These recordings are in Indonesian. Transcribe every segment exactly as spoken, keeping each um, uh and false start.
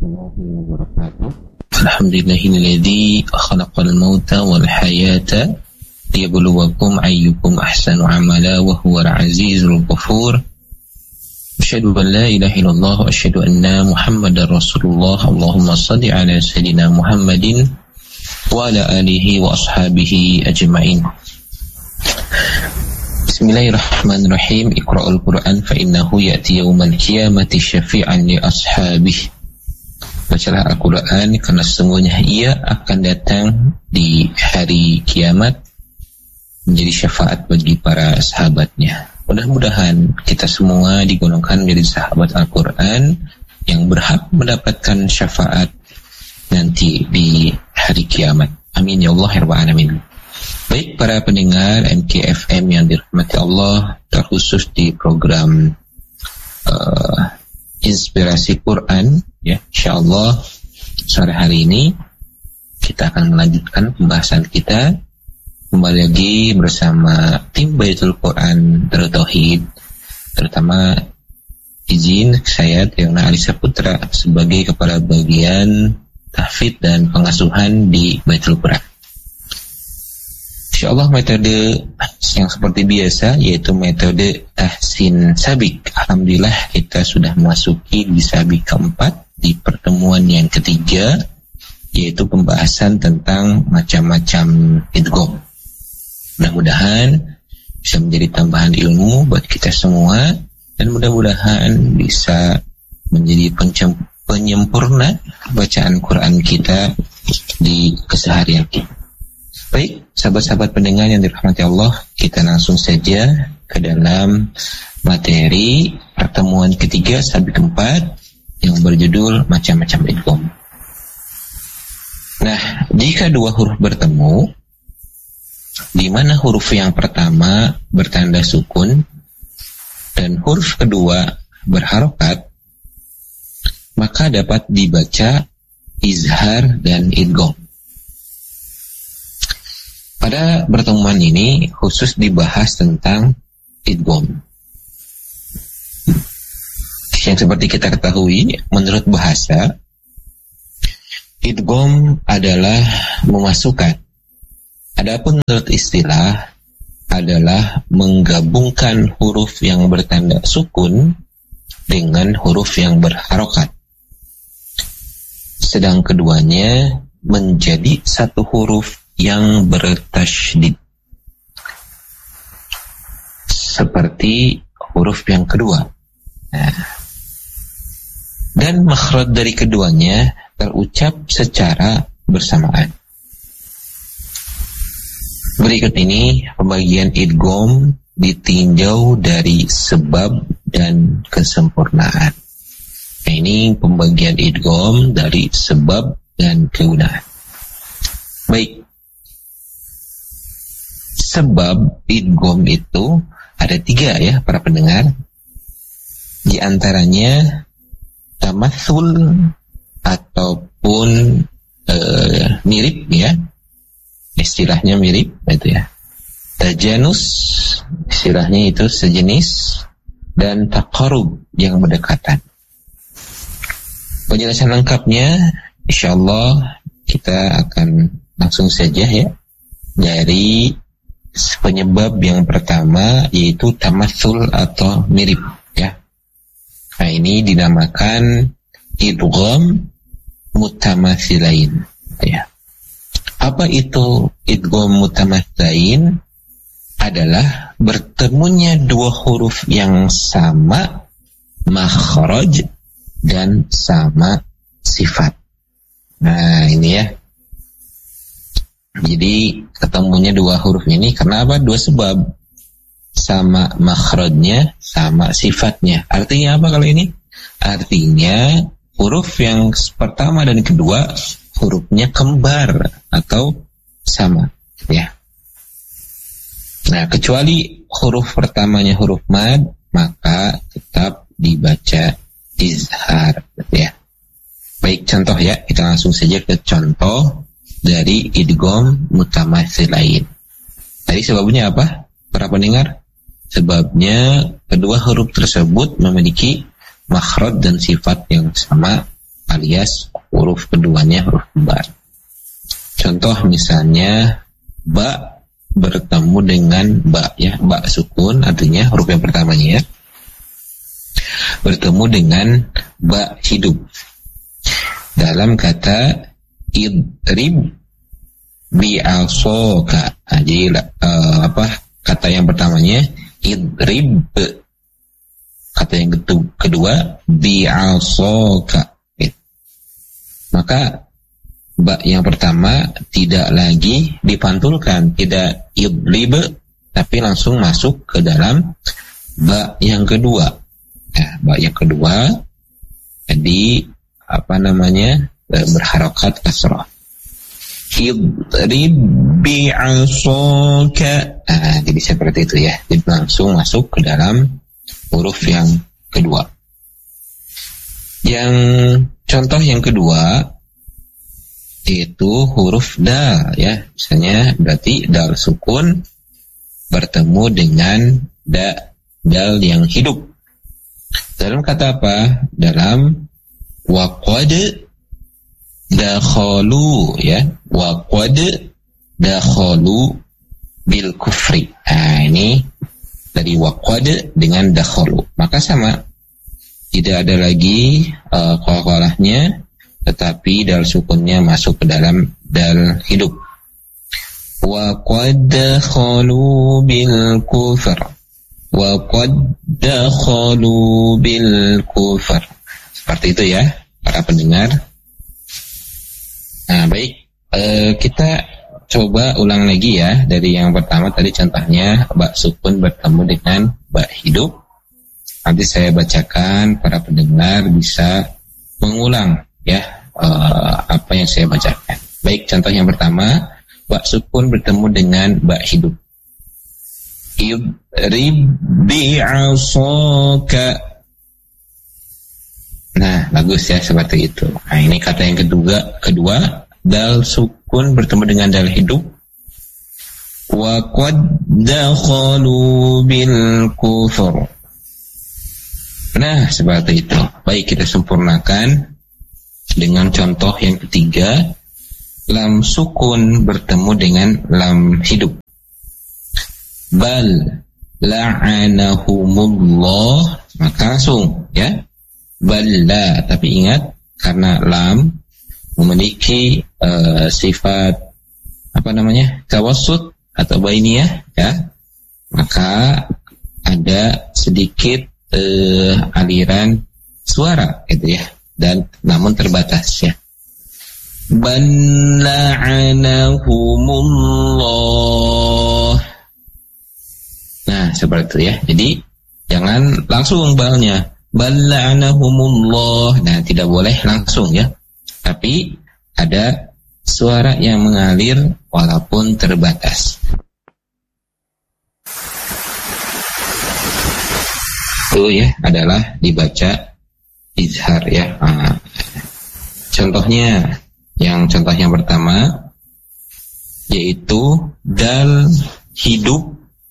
warahmatullahi wabarakatuh. Alhamdulillahilladzi khalaqal mauta wal hayata liyabluwakum ayyukum ahsanu amala wa huwal azizul ghafur. Asyhadu an la ilaha illallah wa asyhadu anna Muhammadar Rasulullah. Allahumma shalli ala sayyidina Muhammadin wa ala alihi wa ashabihi ajma'in. Bismillahirrahmanirrahim. Iqra'ul Qur'an fa innahu ya'ti yaumal qiyamati syafi'an li ashabihi. Bacalah Al-Quran karena sesungguhnya ia akan datang di hari kiamat menjadi syafaat bagi para sahabatnya. Mudah-mudahan kita semua digolongkan menjadi sahabat Al-Quran yang berhak mendapatkan syafaat nanti di hari kiamat. Amin ya Allah ya Rabbal Alamin. Baik para pendengar M K F M yang dirahmati Allah, terkhusus di program uh, Inspirasi Quran, ya, insyaallah sore hari ini kita akan melanjutkan pembahasan kita kembali lagi bersama tim Baitul Quran Darut Tauhid, terutama izin saya Triana Ali Saputra sebagai kepala bagian tahfidz dan pengasuhan di Baitul Quran. Insyaallah metode yang seperti biasa yaitu metode tahsin sabik. Alhamdulillah kita sudah memasuki di sabik keempat di pertemuan yang ketiga, yaitu pembahasan tentang macam-macam idgham. Mudah-mudahan bisa menjadi tambahan ilmu buat kita semua dan mudah-mudahan bisa menjadi penyempurna bacaan Quran kita di keseharian kita. Baik, sahabat-sahabat pendengar yang dirahmati Allah, kita langsung saja ke dalam materi pertemuan ketiga sabik keempat yang berjudul macam-macam idgham. Nah, jika dua huruf bertemu, di mana huruf yang pertama bertanda sukun dan huruf kedua berharokat, maka dapat dibaca izhar dan idgham. Pada pertemuan ini khusus dibahas tentang idgham. Yang seperti kita ketahui, menurut bahasa, idgham adalah memasukkan. Adapun menurut istilah adalah menggabungkan huruf yang bertanda sukun dengan huruf yang berharokat. Sedang keduanya menjadi satu huruf yang bertasydid, seperti huruf yang kedua. Nah, dan makhraj dari keduanya terucap secara bersamaan. Berikut ini pembagian idgham ditinjau dari sebab dan kesempurnaan. Nah, ini pembagian idgham dari sebab dan kegunaan. Baik. Sebab idgham itu ada tiga ya para pendengar. Di antaranya tamatsul ataupun e, mirip ya, istilahnya mirip itu ya. Tajanus istilahnya itu sejenis, dan taqarrub yang berdekatan. Penjelasan lengkapnya insyaallah kita akan langsung saja ya dari penyebab yang pertama, yaitu tamatsul atau mirip ya. Nah, ini dinamakan idgham mutamatsilain ya. Apa itu idgham mutamatsilain? Adalah bertemunya dua huruf yang sama makhraj dan sama sifat. Nah, ini ya. Jadi ketemunya dua huruf ini karena apa? Dua sebab. Sama makhrajnya, sama sifatnya. Artinya apa kalau ini? Artinya huruf yang pertama dan kedua hurufnya kembar atau sama ya. Nah, kecuali huruf pertamanya huruf mad, maka tetap dibaca izhar ya. Baik, contoh ya. Kita langsung saja ke contoh dari idgham mutamatsilain. Tadi sebabnya apa? Para pendengar, sebabnya kedua huruf tersebut memiliki makhraj dan sifat yang sama alias huruf keduanya huruf kembar. Contoh misalnya ba bertemu dengan ba ya, ba sukun artinya huruf yang pertamanya ya, bertemu dengan ba hidup. Dalam kata idrib bi'asoka. Nah, jadi uh, apa kata yang pertamanya idrib, kata yang kedua bi'asoka. Maka ba yang pertama tidak lagi dipantulkan, tidak idrib, tapi langsung masuk ke dalam ba yang kedua. Nah, ba yang kedua jadi apa namanya berharokat kasrah. Idrib bi'asaka. Nah, jadi seperti itu ya. Jadi langsung masuk ke dalam huruf yang kedua. Yang contoh yang kedua itu huruf dal ya. Misalnya berarti dal sukun bertemu dengan da, dal yang hidup. Dalam kata apa? Dalam waqad dakhalu ya, waqad dakhalu bil kufri. Nah, ini dari waqad dengan dakhalu. Maka sama, tidak ada lagi uh, qalqalahnya, tetapi dal sukunnya masuk ke dalam dal hidup. Wa qad dakhalu bil kufr. Wa qad dakhalu bil kufr. Seperti itu ya, para pendengar. Nah, baik, e, kita coba ulang lagi ya. Dari yang pertama tadi contohnya ba sukun bertemu dengan ba hidup. Nanti saya bacakan, para pendengar bisa mengulang ya uh, apa yang saya bacakan. Baik, contoh yang pertama, ba sukun bertemu dengan ba hidup. Idrib bi'asaka. Nah, bagus ya, seperti itu. Nah, ini kata yang kedua, kedua dal sukun bertemu dengan dal hidup. Wa qad dakhalu bil kufur. Nah, seperti itu. Baik, kita sempurnakan dengan contoh yang ketiga, lam sukun bertemu dengan lam hidup. Bal la'anahumullah. Maka langsung ya, balla, tapi ingat karena lam memiliki uh, sifat apa namanya tawassut atau bainiyah ya, maka ada sedikit uh, aliran suara gitu ya, dan namun terbatas ya. Bal la'anahumullah. Nah, seperti itu ya. Jadi jangan langsung balnya bal la'anahumullah. Nah, tidak boleh langsung ya, tapi ada suara yang mengalir walaupun terbatas. Itu ya adalah dibaca izhar ya. Nah, contohnya, yang contoh yang pertama yaitu dal hidup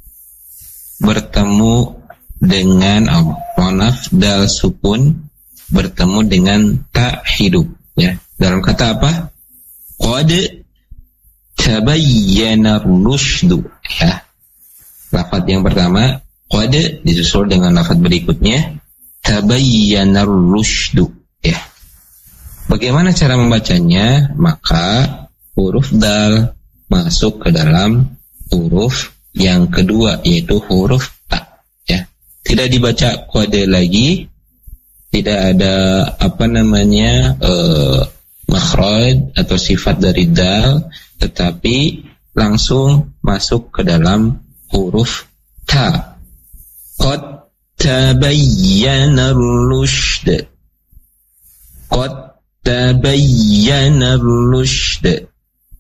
bertemu dengan oh, maaf, dal sukun bertemu dengan ta hidup ya. Dalam kata apa? Qad tabayyana rusydu ya. Lafaz yang pertama qad disusul dengan lafaz berikutnya tabayyana rusydu ya. Bagaimana cara membacanya? Maka huruf dal masuk ke dalam huruf yang kedua, yaitu huruf ta ya. Tidak dibaca kode lagi, tidak ada apa namanya uh, makhraj atau sifat dari dal, tetapi langsung masuk ke dalam huruf ta. Qad tabayyana ar-rusyd. Qad tabayyana ar-rusyd.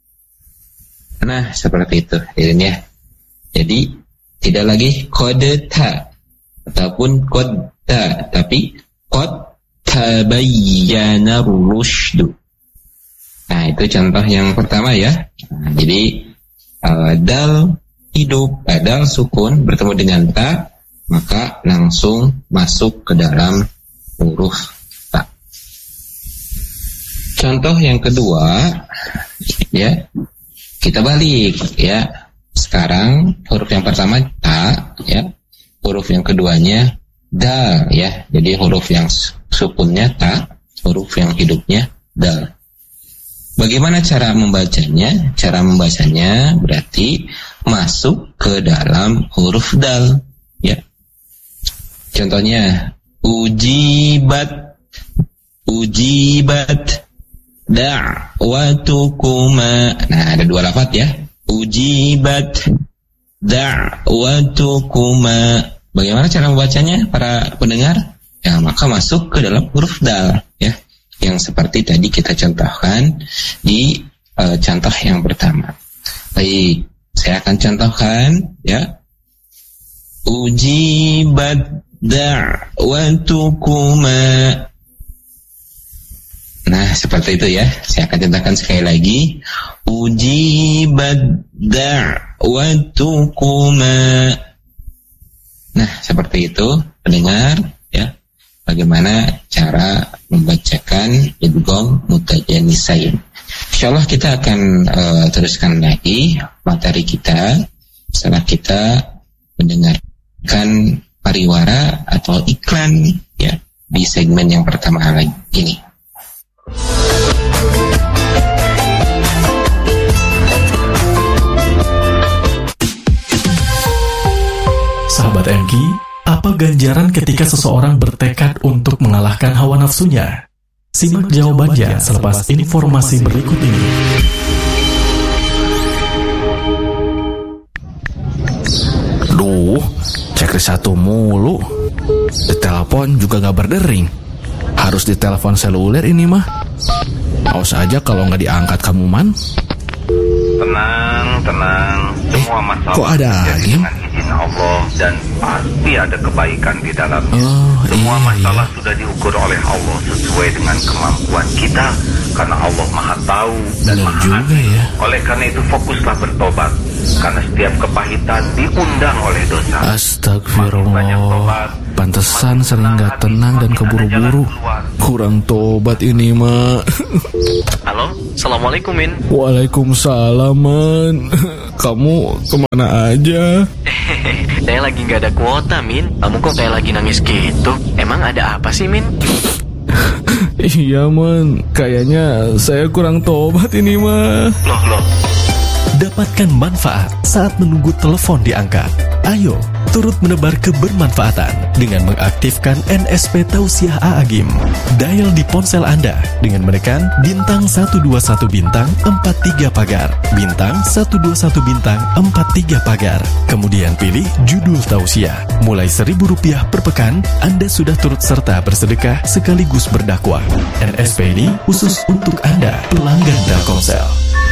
Nah, seperti itu ini ya. Jadi tidak lagi kode ta ataupun kod ta, tapi qad tabayyana ar-rusyd. Nah, itu contoh yang pertama ya. Nah, jadi uh, dal hidup, uh, dal sukun bertemu dengan ta, maka langsung masuk ke dalam huruf ta. contoh yang kedua, ya, kita balik, ya. Sekarang huruf yang pertama ta, ya. Huruf yang keduanya dal, ya. Jadi huruf yang sukunnya ta, huruf yang hidupnya dal. Bagaimana cara membacanya? Cara membacanya berarti masuk ke dalam huruf dal, ya. Contohnya ujibat, ujibat da'watukuma. Nah, ada dua lafaz ya. Ujibat da'watukuma. Bagaimana cara membacanya para pendengar? Ya, maka masuk ke dalam huruf dal, ya. Yang seperti tadi kita contohkan di uh, contoh yang pertama. Baik, saya akan contohkan, ya. Ujibat da'watukuma. Nah, seperti itu ya. Saya akan contohkan sekali lagi. Ujibat da'watukuma. Nah, seperti itu pendengar, ya. Bagaimana cara membacakan idgham mutajanisain. Insyaallah kita akan uh, teruskan lagi materi kita setelah kita mendengarkan pariwara atau iklan, ya, di segmen yang pertama lagi ini. Sahabat M K, apa ganjaran ketika seseorang bertekad untuk mengalahkan hawa nafsunya? Simak jawabannya selepas informasi berikut ini. Duh, cek satu mulu. Ditelepon juga gak berdering. Harus ditelepon seluler ini mah. Awas aja kalau gak diangkat kamu, Man. Tenang, tenang. Semua masalah kok ada lagi? Dengan izin Allah dan pasti ada kebaikan di dalamnya. Oh, Semua iya, masalah iya. sudah diukur oleh Allah sesuai dengan kemampuan kita, karena Allah Maha Tahu dan Benar Maha juga Adil. ya. Oleh karena itu fokuslah bertobat, karena setiap kepahitan diundang oleh dosa. Astagfirullah. Pantesan sering gak tenang dan keburu-buru. Kurang tobat ini mah. Halo, Assalamualaikum Min. Waalaikumsalam, Man. Kamu kemana aja? Saya lagi gak ada kuota Min. Kamu kok kayak lagi nangis gitu? Emang ada apa sih Min? Iya, Man. Kayaknya saya kurang tobat ini mah. Loh loh. Dapatkan manfaat saat menunggu telepon diangkat. Ayo, turut menebar kebermanfaatan dengan mengaktifkan N S P Tausiah A A G I M. Dial di ponsel Anda dengan menekan bintang satu dua satu bintang empat tiga pagar, bintang satu dua satu bintang empat tiga pagar. Kemudian pilih judul Tausiah. Mulai seribu rupiah per pekan, Anda sudah turut serta bersedekah sekaligus berdakwah. N S P ini khusus untuk Anda, pelanggan Telkomsel.